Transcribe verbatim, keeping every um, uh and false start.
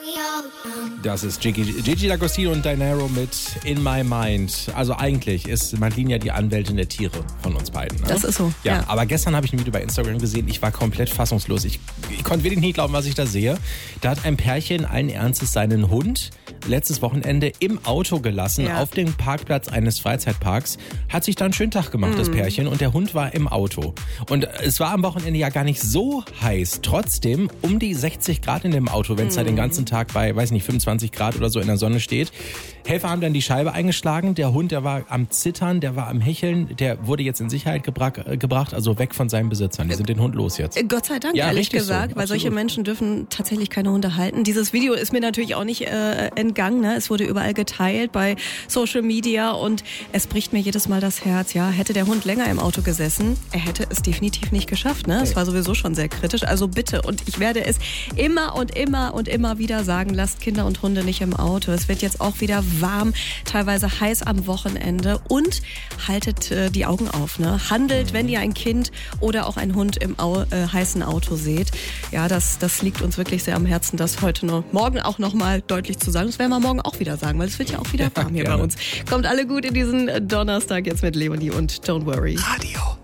Das ist Gigi, Gigi D'Agostino und Dinero mit In My Mind. Also eigentlich ist Madeleine ja die Anwältin der Tiere von uns beiden. Ne? Das ist so. Ja, ja, aber gestern habe ich ein Video bei Instagram gesehen. Ich war komplett fassungslos. Ich, ich konnte wirklich nicht glauben, was ich da sehe. Da hat ein Pärchen allen Ernstes seinen Hund letztes Wochenende im Auto gelassen, ja. auf dem Parkplatz eines Freizeitparks. Hat sich da einen schönen Tag gemacht, mhm. das Pärchen. Und der Hund war im Auto. Und es war am Wochenende ja gar nicht so heiß. Trotzdem um die sechzig Grad in dem Auto, wenn es mhm. da den ganzen Tag bei, weiß nicht, fünfundzwanzig Grad oder so in der Sonne steht. Helfer haben dann die Scheibe eingeschlagen. Der Hund, der war am Zittern, der war am Hecheln. Der wurde jetzt in Sicherheit gebra- äh, gebracht, also weg von seinen Besitzern. Die sind den Hund los jetzt. Gott sei Dank, ja, ehrlich gesagt, so, weil solche Menschen dürfen tatsächlich keine Hunde halten. Dieses Video ist mir natürlich auch nicht äh, entgangen. Ne? Es wurde überall geteilt bei Social Media und es bricht mir jedes Mal das Herz. Ja, hätte der Hund länger im Auto gesessen, er hätte es definitiv nicht geschafft. Ne? Es okay. war sowieso schon sehr kritisch. Also bitte, und ich werde es immer und immer und immer wieder sagen, lasst Kinder und Hunde nicht im Auto. Es wird jetzt auch wieder warm, teilweise heiß am Wochenende und haltet äh, die Augen auf. Ne? Handelt, wenn ihr ein Kind oder auch einen Hund im Au- äh, heißen Auto seht. Ja, das, das liegt uns wirklich sehr am Herzen, das heute noch, morgen auch nochmal deutlich zu sagen. Das werden wir morgen auch wieder sagen, weil es wird ja auch wieder warm ja, hier gerne. bei uns. Kommt alle gut in diesen Donnerstag jetzt mit Leonie und Don't Worry. Radio